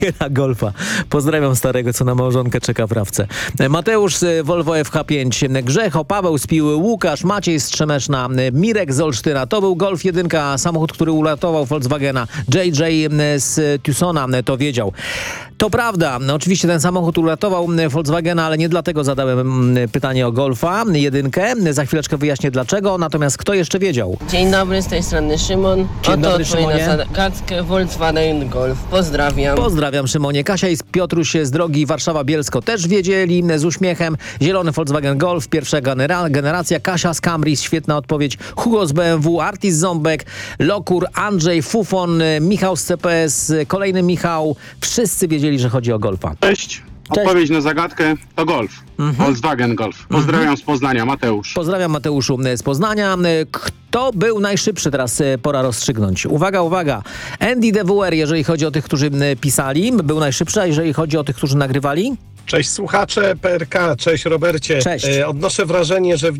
Volkswagena Golfa. Pozdrawiam starego, co na małżonkę czeka w Rawce. Mateusz z Volvo FH5, Grzecho, Paweł z Piły, Łukasz, Maciej z Trzemeszna, Mirek z Olsztyna. To był Golf 1, samochód, który uratował Volkswagena. JJ z Tucsona to wiedział. To prawda, oczywiście ten samochód uratował Volkswagena, ale nie dlatego zadałem pytanie o Golfa 1. Za chwileczkę wyjaśnię dlaczego, natomiast kto jeszcze wiedział? Dzień dobry, z tej strony Szymon. Dzień dobry, odpowiedź na Szymonie. zagadkę Volkswagen Golf. Pozdrawiam. Pozdrawiam, Szymonie. Kasia i Piotruś z drogi Warszawa-Bielsko też wiedzieli z uśmiechem. Zielony Volkswagen Golf, pierwsza generacja. Kasia z Camry, świetna odpowiedź. Hugo z BMW, Artis Ząbek, Lokur, Andrzej, Fufon, Michał z CPS, kolejny Michał. Wszyscy wiedzieli, że chodzi o Golfa. Cześć. Odpowiedź na zagadkę to Golf. Volkswagen Golf. Pozdrawiam z Poznania, Mateusz. Pozdrawiam, Mateuszu z Poznania. Kto był najszybszy? Teraz pora rozstrzygnąć. Uwaga, uwaga. Andy DWR, jeżeli chodzi o tych, którzy pisali, był najszybszy, a jeżeli chodzi o tych, którzy nagrywali? Cześć słuchacze PRK, cześć Robercie. Cześć. Odnoszę wrażenie, że w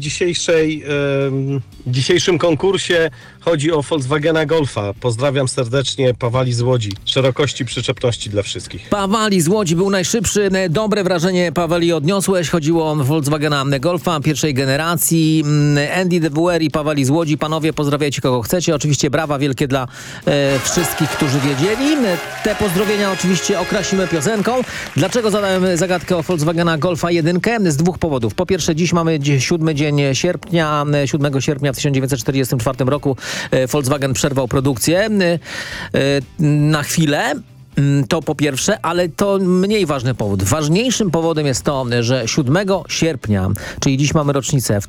dzisiejszym konkursie chodzi o Volkswagena Golfa. Pozdrawiam serdecznie, Pawali z Łodzi. Szerokości, przyczepności dla wszystkich. Pawali z Łodzi był najszybszy. Dobre wrażenie, Pawali, odniosłeś. Chodziło o Volkswagena Golfa pierwszej generacji. Andy DWR i Pawali z Łodzi. Panowie, pozdrawiajcie kogo chcecie. Oczywiście brawa wielkie dla wszystkich, którzy wiedzieli. Te pozdrowienia oczywiście okrasimy piosenką. Dlaczego zadałem zagadkę o Volkswagena Golfa 1? Z dwóch powodów. Po pierwsze, dziś mamy 7 sierpnia w 1944 roku Volkswagen przerwał produkcję na chwilę. To po pierwsze, ale to mniej ważny powód. Ważniejszym powodem jest to, że 7 sierpnia, czyli dziś mamy rocznicę, w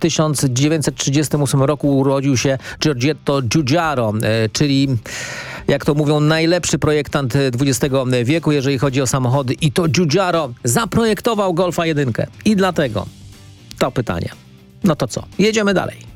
1938 roku urodził się Giorgetto Giugiaro, czyli jak to mówią, najlepszy projektant XX wieku, jeżeli chodzi o samochody. I to Giugiaro zaprojektował Golfa 1. I dlatego to pytanie. No to co? Jedziemy dalej.